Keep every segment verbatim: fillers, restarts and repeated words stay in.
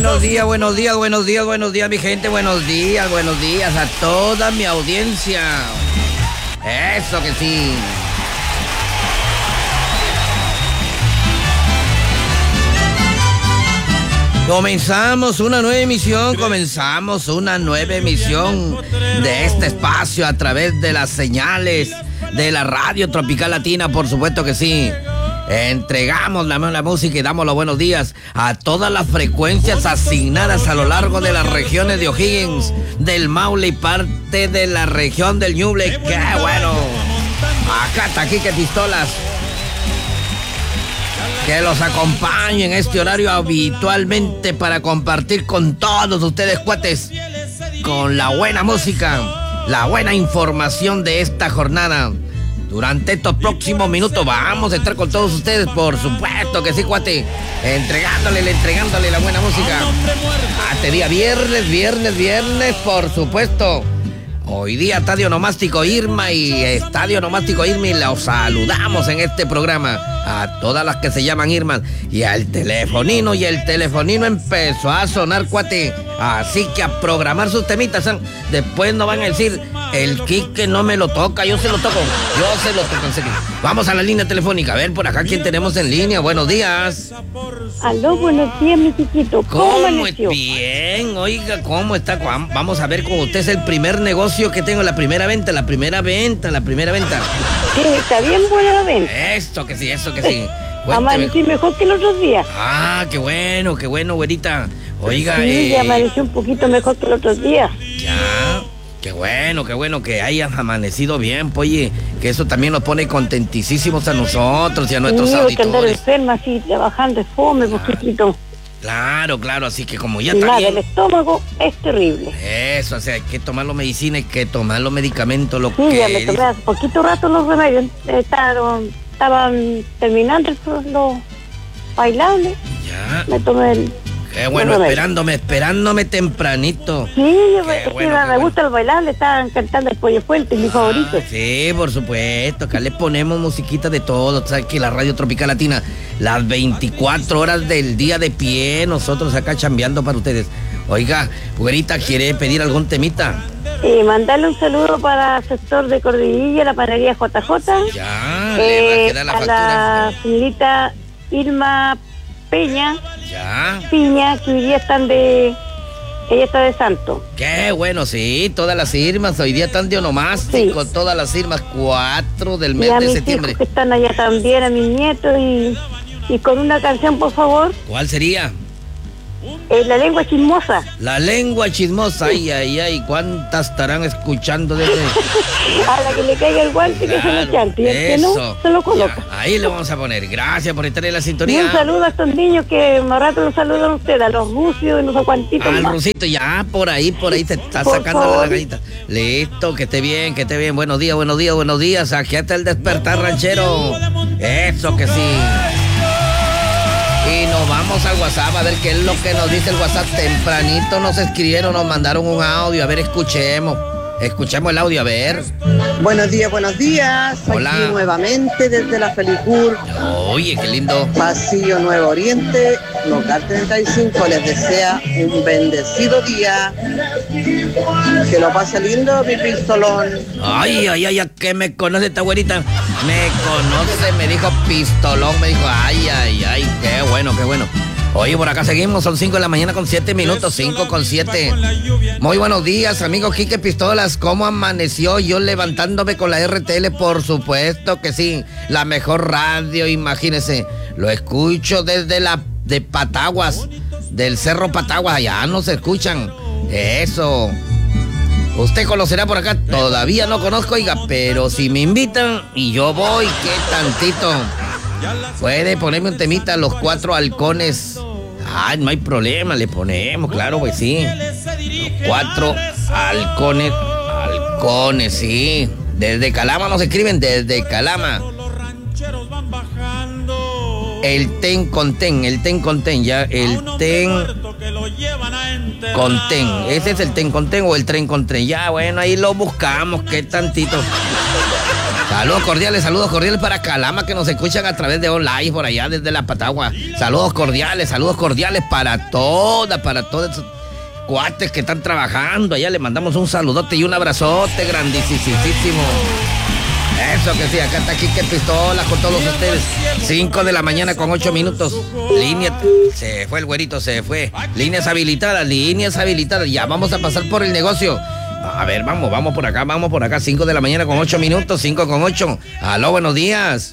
buenos días, buenos días, buenos días, buenos días, mi gente, buenos días, buenos días a toda mi audiencia. Eso que sí. Comenzamos una nueva emisión, comenzamos una nueva emisión de este espacio a través de las señales de la Radio Tropical Latina, por supuesto que sí. Entregamos la, la música y damos los buenos días a todas las frecuencias asignadas a lo largo de las regiones de O'Higgins, del Maule y parte de la región del Ñuble. ¡Qué bueno! Acá, Taquique Pistolas, que los acompañe en este horario habitualmente para compartir con todos ustedes, cuates, con la buena música, la buena información de esta jornada. Durante estos próximos minutos vamos a estar con todos ustedes, por supuesto que sí, cuate, entregándole, entregándole la buena música. Este día viernes, viernes, viernes, por supuesto. Hoy día Estadio Nomástico Irma y Estadio Nomástico Irma, y los saludamos en este programa a todas las que se llaman Irma y al telefonino, y el telefonino empezó a sonar, cuate, así que a programar sus temitas, ¿eh? Después no van a decir, el Quique no me lo toca, yo se lo toco, yo se lo toco en serio. Vamos a la línea telefónica, a ver por acá quién tenemos en línea. Buenos días. Aló, buenos días, mi chiquito. ¿Cómo amaneció? Bien, oiga, ¿cómo está? Vamos a ver con usted, es el primer negocio que tengo, la primera venta, la primera venta, la primera venta. Sí, está bien buena la venta. Esto que sí, eso que sí. Amanecí mejor que los otros días. Ah, qué bueno, qué bueno, güerita. Oiga, sí, eh... ya amaneció un poquito mejor que los otros días. Ya, qué bueno, qué bueno que hayas amanecido bien, pues, oye, que eso también nos pone contentísimos a nosotros y a nuestros sí, auditores. Que andar enferma así, trabajando, es fome, ah, poquitito. Claro, claro, así que como ya y está nada, bien. El estómago es terrible. Eso, o sea, hay que tomar los medicinas, hay que tomar los medicamentos, lo sí, que... Sí, ya me tomé hace poquito rato los remedios, estaban, estaban terminando los bailables. Ya. Me tomé el... Qué bueno, esperándome, esperándome tempranito. Sí, yo bueno, me bueno. gusta el bailar, estaban cantando el Pollo Fuente, mi ah, favorito. Sí, por supuesto, acá le ponemos musiquita de todo, sabes que la Radio Tropical Latina, las veinticuatro horas del día de pie, nosotros acá chambeando para ustedes. Oiga, güerita, ¿quiere pedir algún temita? Y mandarle un saludo para el sector de Cordillilla, la panadería J J. Ya, eh, le va a quedar la a factura. la señorita Irma Peña, ya. Piña, que hoy día están de... Ella está de santo. Qué bueno, sí, todas las Irmas hoy día están de onomástico, sí. Todas las Irmas, cuatro del mes y a de mis septiembre. Hijos que están allá también, a mis nietos, y, y con una canción, por favor. ¿Cuál sería? Eh, la lengua chismosa. La lengua chismosa, ay, ay, ay, ¿cuántas estarán escuchando desde? A la que le caiga el guante, claro, que se lo chante, y el que no, se lo coloca. Ya, ahí le vamos a poner. Gracias por estar en la sintonía. Y un saludo a estos niños que más rato los saludan a ustedes, a los rusios, no sé cuantitos. Al rusito, ya, por ahí, por ahí te está por sacando favor. La lagarita. Listo, que esté bien, que esté bien. Buenos días, buenos días, buenos días. Aquí está el despertar ranchero. Eso que sí. Y nos vamos al WhatsApp a ver qué es lo que nos dice el WhatsApp. Tempranito nos escribieron, nos mandaron un audio. A ver, escuchemos. Escuchemos el audio, a ver. Buenos días, buenos días. Hola. Aquí nuevamente desde la Felicur. Oye, qué lindo. Pasillo Nuevo Oriente, local treinta y cinco. Les desea un bendecido día. Que lo pase lindo, mi pistolón. Ay, ay, ay, ¿a qué me conoce esta güerita? Me conoce, me dijo pistolón, me dijo, ay, ay, ay, qué bueno, qué bueno. Oye, por acá seguimos, son cinco de la mañana con siete minutos, cinco con siete. Muy buenos días, amigo Quique Pistolas, ¿cómo amaneció? Yo levantándome con la R T L, por supuesto que sí, la mejor radio, imagínese. Lo escucho desde la de Pataguas, del Cerro Pataguas, allá nos escuchan. Eso. Usted conocerá por acá, todavía no conozco, oiga, pero si me invitan y yo voy, qué tantito. Puede ponerme un temita, Los Cuatro Halcones. Ay, no hay problema, le ponemos, claro que sí. Los Cuatro Halcones, halcones, sí. Desde Calama nos escriben, desde Calama. El ten con ten, el ten con ten, ya, el ten con ten. Ese es el ten con ten o el tren con tren. Ya, bueno, ahí lo buscamos, qué tantito. Saludos cordiales, saludos cordiales para Calama que nos escuchan a través de online por allá desde la Patagua. Saludos cordiales, saludos cordiales para todas, para todos esos cuates que están trabajando. Allá le mandamos un saludote y un abrazote grandísimo. Eso que sí, acá está Quique Pistola con todos ustedes. cinco de la mañana con ocho minutos. Línea, se fue el güerito, se fue. Líneas habilitadas, líneas habilitadas. Ya vamos a pasar por el negocio. A ver, vamos, vamos por acá, vamos por acá. cinco de la mañana con ocho minutos, cinco con ocho. Aló, buenos días.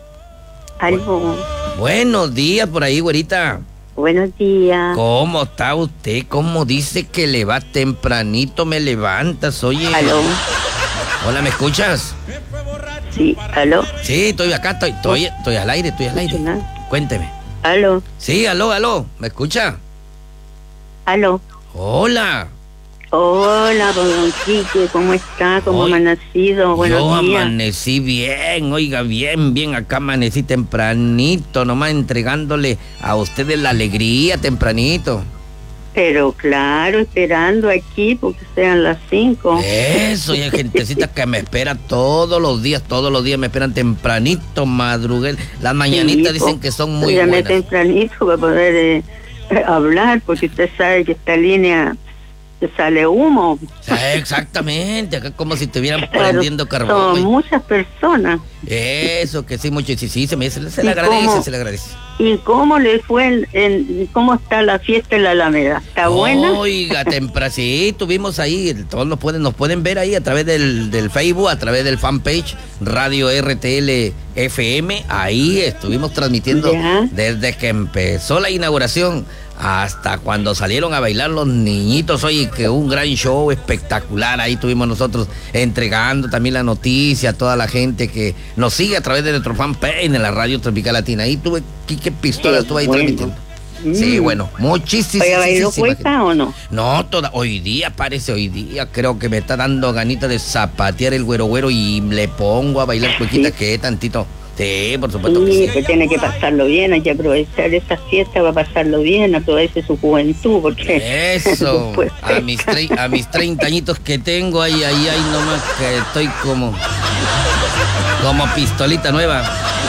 Aló. Buenos días por ahí, güerita. Buenos días. ¿Cómo está usted? ¿Cómo dice que le va tempranito? Me levantas, oye. Aló. Hola, ¿me escuchas? Sí, aló. Sí, estoy acá, estoy, estoy, estoy al aire, estoy al aire. Cuénteme. Aló. Sí, aló, aló. ¿Me escucha? Aló. Hola. Hola, don Quique, ¿cómo está? ¿Cómo Hoy, ha amanecido? Buenos yo días. amanecí bien, oiga, bien, bien. Acá amanecí tempranito, nomás entregándole a ustedes la alegría tempranito. Pero claro, esperando aquí porque sean las cinco. Eso, y hay gentecita que me espera todos los días, todos los días me esperan tempranito, madrugué. Las mañanitas Sí, dicen que son muy llamé buenas. tempranito para poder eh, hablar, porque usted sabe que esta línea sale humo. Sí, exactamente, acá como si estuvieran Pero prendiendo carbón. son güey. muchas personas. Eso, que sí, mucho, sí, sí, se me se, se le ¿Y agradece, cómo? se le agradece. ¿Y cómo le fue, en, en- cómo está la fiesta en la Alameda? ¿Está buena? Oiga, temprano, sí, tuvimos ahí, todos nos pueden, nos pueden ver ahí a través del, del Facebook, a través del fanpage Radio R T L F M, ahí estuvimos transmitiendo Ya. desde que empezó la inauguración hasta cuando salieron a bailar los niñitos. Oye, que un gran show espectacular, ahí tuvimos nosotros entregando también la noticia a toda la gente que nos sigue a través de nuestro fanpage en la Radio Tropical Latina. Ahí tuve Quique Pistola, Qué estuvo ahí bueno. transmitiendo. Sí, Mm. bueno, muchísimas ¿Oiga, bailó muchísima gente. cueca o no? No, toda, hoy día, parece hoy día, creo que me está dando ganita de zapatear el güero güero y le pongo a bailar cuequita, Sí. que tantito. Sí, por supuesto Sí, que sí. pues tiene que pasarlo bien, hay que aprovechar esa fiesta para pasarlo bien, aprovechar su juventud, porque... Eso, Pues, a mis, tre- a mis treinta añitos que tengo, ahí, ahí, ahí nomás que estoy como, como pistolita nueva.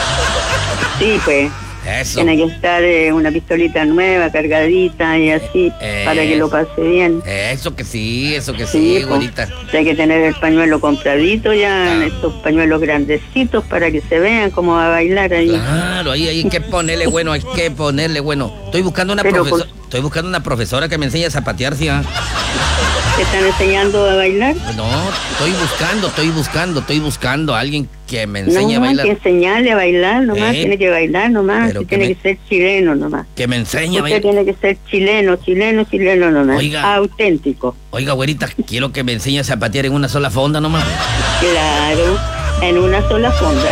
Sí, pues, Eso. tiene que estar eh, una pistolita nueva, cargadita y así, Eh, para que lo pase bien. Eso que sí, eso que Sí, sí, pues, güerita. hay que tener el pañuelo compradito ya, Ah. estos pañuelos grandecitos para que se vean cómo va a bailar ahí. Claro, ahí, ahí hay que ponerle bueno, hay que ponerle bueno. Estoy buscando una Pero, profesora, pues- estoy buscando una profesora que me enseñe a zapatear, ¿sí? ah? ¿Te están enseñando a bailar? No, estoy buscando, estoy buscando, estoy buscando a alguien que me enseñe No, a bailar. hay que enseñarle a bailar nomás, Eh, tiene que bailar nomás, pero y que tiene me- que ser chileno nomás. Que me enseñe a Usted bailar. tiene que ser chileno, chileno, chileno nomás, Oiga. auténtico. Oiga, güerita, quiero que me enseñe a zapatear en una sola fonda nomás. Claro, en una sola fonda.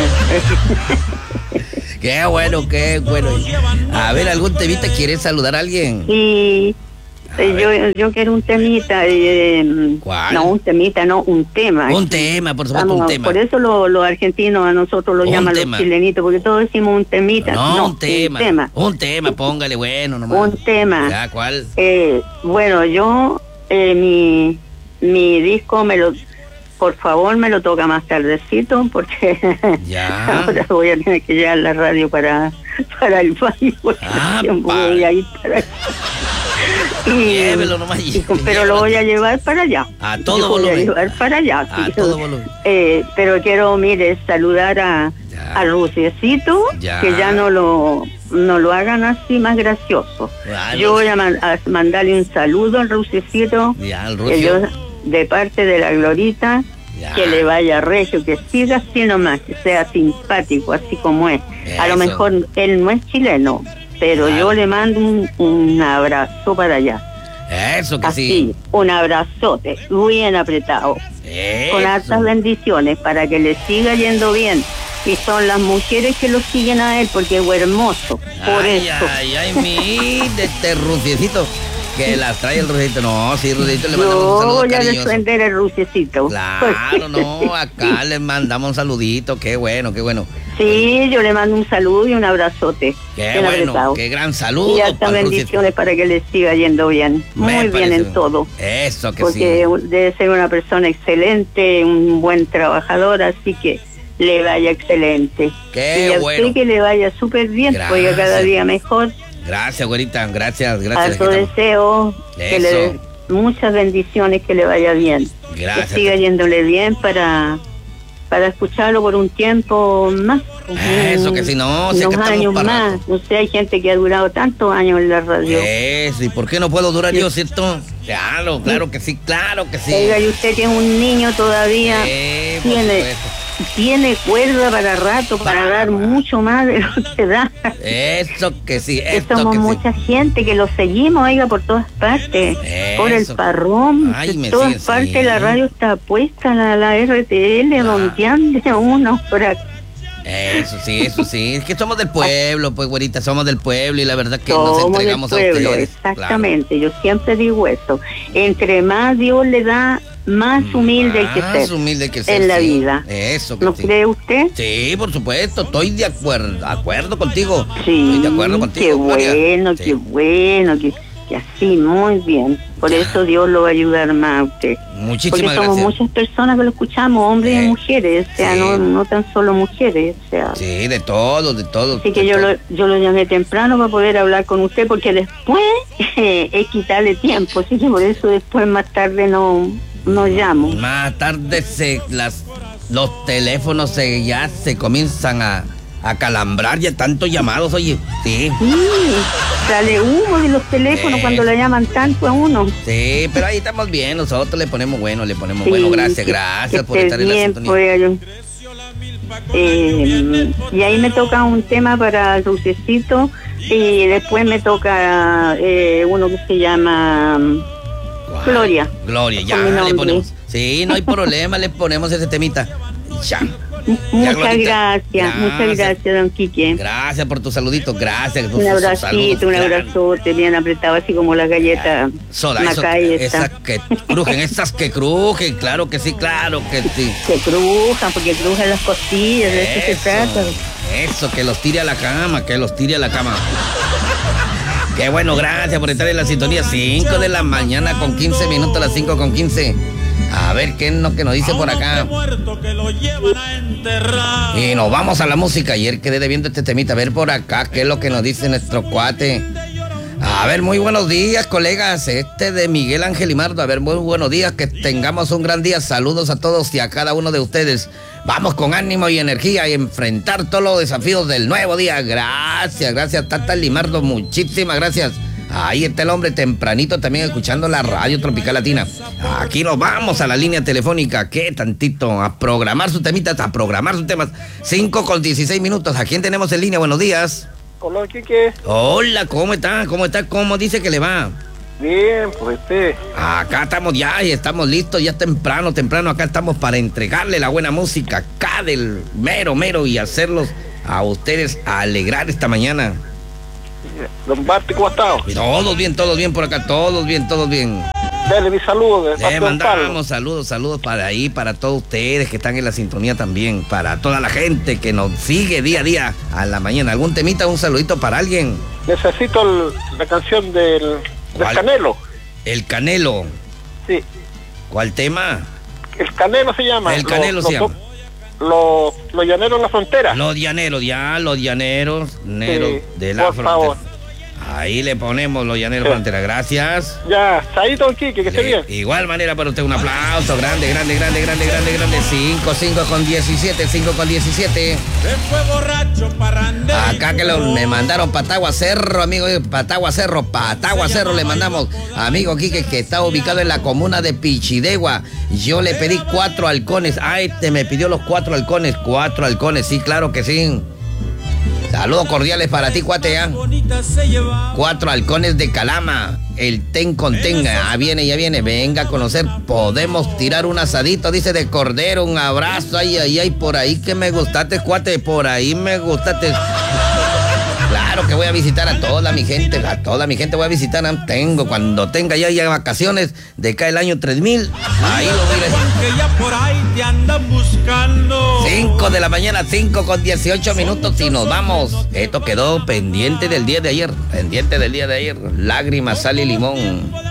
Qué bueno, qué bueno. A ver, ¿algún temita? ¿Quieres saludar a alguien? Sí, A eh, yo, ver. yo quiero un temita, eh, ¿Cuál? no un temita, no, un tema. Un tema, por supuesto, Vamos, un tema. Por eso lo- los argentinos a nosotros lo Un llaman tema. los chilenitos, porque todos decimos un temita. No, un tema. Un tema. Un tema, póngale bueno nomás. Un tema. Ya, ¿cuál? Eh, bueno, yo, eh, mi, mi disco me lo, por favor, me lo toca más tardecito, porque Ya. ahora voy a tener que llevar la radio para, para el baño, porque Ah, yo voy vale. a ir para y, Llévelo nomás, y- pero lo voy a llevar para allá. A todo Lo voy a volumen. llevar para allá. A sí. todo volumen. Eh, pero quiero, mire, saludar a, Ya. a Ruciecito, Ya. que ya no lo, no lo hagan así más gracioso. Ya, Yo no. voy a, man- a mandarle un saludo al Ruciecito, Ya, el que yo, Rucio. de parte de la Glorita, Ya. que le vaya regio, que siga así nomás, que sea simpático, así como es. A lo Eso. mejor él no es chileno, pero Claro. yo le mando un, un abrazo para allá. Eso que Así, sí. un abrazote, bien apretado, con Eso. hartas bendiciones para que le siga yendo bien. Y son las mujeres que lo siguen a él porque es hermoso, por Ay, eso. ay, ay, mi, de este Ruciecito, que las trae el Ruciecito. No, sí, Ruciecito, le mandamos un Yo saludo voy a cariñoso. defender el Ruciecito. Claro, no, acá le mandamos un saludito, qué bueno, qué bueno. Sí, yo le mando un saludo y un abrazote. Qué bien bueno, apretado. qué gran saludo. Y hartas para el Ruciecito. bendiciones para que le siga yendo bien. Me Muy bien parece en todo. Eso que Porque sí. debe ser una persona excelente, un buen trabajador, así que le vaya excelente. Qué y a bueno. usted que le vaya súper bien, oiga, cada día mejor. Gracias, güerita, gracias, gracias. A su deseo, que le dé muchas bendiciones, que le vaya bien. Gracias. Que siga yéndole bien para, para escucharlo por un tiempo más. Eso, que si no, sé unos que años para más. rato. No sé, hay gente que ha durado tantos años en la radio. Eso, ¿y por qué no puedo durar yo, cierto? Claro, claro que sí, claro que sí. Oiga, y usted que es un niño todavía, Sí, por tiene, supuesto. tiene cuerda para rato, para dar mucho más de lo que da. Eso que sí, Que esto somos que mucha sí. gente que lo seguimos, oiga, por todas partes. Eso. Por el parrón, Ay, me de todas sigue, partes sí. la radio está puesta, la, la R T L, Ah. donde ande uno por acá. Eso sí, eso sí. Es que somos del pueblo, pues, güerita, somos del pueblo y la verdad que Somos nos del entregamos a pueblo, ustedes. exactamente. Yo siempre digo eso. Entre más Dios le da, más humilde hay que Más ser humilde hay que ser, en la sí. vida. Eso que ¿No sí. cree usted? Sí, por supuesto, estoy de acuerdo, acuerdo contigo. Sí, Estoy de acuerdo contigo, qué Gloria. bueno, Sí. qué bueno, que, que así, muy bien. Por Ya. eso Dios lo va a ayudar más a usted. Muchísimas Porque somos gracias. muchas personas que lo escuchamos, hombres Eh, y mujeres, o sea, sí. no, no tan solo mujeres, o sea. Sí, de todo, de todo. Así que de yo todo. lo, yo lo llamé temprano para poder hablar con usted, porque después es quitarle tiempo, así que por eso después más tarde no, no llamo. Más tarde se, las, los teléfonos se, ya se comienzan a, a calambrar, ya tantos llamados, oye. Sí, Sí, sale humo de los teléfonos Eh. cuando le llaman tanto a uno. sí, pero ahí estamos bien, nosotros le ponemos bueno, le ponemos Sí, bueno, gracias, que- gracias que por esté estar en la bien, sintonía. pues, yo- eh, y ahí me toca un tema para Dulcecito y después me toca eh, uno que se llama Guau. Gloria. Gloria, ya Con mi le nombre. ponemos. Sí, no hay problema, le ponemos ese temita. Ya. Muchas Glorita. gracias, muchas Gracias. gracias, don Quique. Gracias por tu saludito, gracias. por Un sus abracito, saludos, un claro. abrazote bien apretado, así como la galleta Soda, eso, Macay esas esta. que crujen, esas que crujen, claro que sí, claro que sí. Que crujan, porque crujan las costillas, de eso se trata. Eso, que los tire a la cama, que los tire a la cama. Qué bueno, gracias por estar en la sintonía. cinco de la mañana con quince minutos, las cinco con quince. A ver qué es lo que nos dice por acá. Y nos vamos a la música. Ayer quedé debiendo este temita. A ver por acá qué es lo que nos dice nuestro cuate. A ver, muy buenos días, colegas. Este de Miguel Ángel Limardo. A ver, muy buenos días. Que tengamos un gran día. Saludos a todos y a cada uno de ustedes. Vamos con ánimo y energía y enfrentar todos los desafíos del nuevo día. Gracias, gracias, Tata Limardo. Muchísimas gracias. Ahí está el hombre tempranito también escuchando la radio Tropical Latina. Aquí nos vamos a la línea telefónica. ¿Qué tantito? A programar sus temitas, a programar sus temas. cinco con dieciséis minutos. ¿A quién tenemos en línea? Buenos días. Hola, Quique. Hola, ¿cómo está? ¿Cómo está? ¿Cómo dice que le va? Bien, pues este. Acá estamos ya y estamos listos, ya temprano, temprano. Acá estamos para entregarle la buena música acá del mero, mero y hacerlos a ustedes alegrar esta mañana. Don Barty, ¿cómo ha estado? Todos bien, todos bien por acá, todos bien, todos bien. Dale mi saludo de Le parte de Don Pablo. mandamos saludos, saludos para ahí, para todos ustedes que están en la sintonía también, para toda la gente que nos sigue día a día a la mañana. ¿Algún temita, un saludito para alguien? Necesito el- la canción del, del ¿Cuál? Canelo. El Canelo. Sí, ¿Cuál tema? el Canelo se llama. El Canelo se llama. Los los llaneros en la frontera. Los llaneros, ya, los llaneros, neros Sí, de la por frontera. favor. Ahí le ponemos los llaneros Sí. frontera, gracias. Ya, Saído, Don Quique, que esté Le- bien. igual manera para usted un aplauso grande, grande, grande, grande, grande, grande. cinco, cinco con diecisiete, cinco con diecisiete. Acá que lo, me mandaron Patagua Cerro, amigo, Patagua Cerro, Patagua Cerro le mandamos, amigo Quique, que está ubicado en la comuna de Pichidegua. Yo le pedí cuatro halcones, ah, este me pidió los cuatro halcones, cuatro halcones, sí, claro que sí. Saludos cordiales para ti, cuate, ¿eh? Cuatro halcones de Calama, el ten con ten, ah, viene, ya viene, venga a conocer, podemos tirar un asadito, dice de cordero, un abrazo, ay, ay, ay, por ahí que me gustaste, cuate, por ahí me gustaste. Claro que voy a visitar a toda mi gente, a toda mi gente voy a visitar, ah, tengo, cuando tenga ya, ya vacaciones, de acá el año tres mil, ahí lo voy a ir. Que ya por ahí te andan buscando. cinco de la mañana, cinco con dieciocho minutos y nos vamos. Esto quedó pendiente del día de ayer, pendiente del día de ayer. Lágrimas, sal y limón.